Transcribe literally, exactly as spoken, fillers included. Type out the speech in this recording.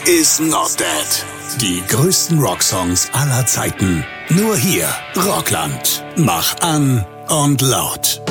is not dead. Die größten Rocksongs aller Zeiten. Nur hier, Rockland. Mach an und laut.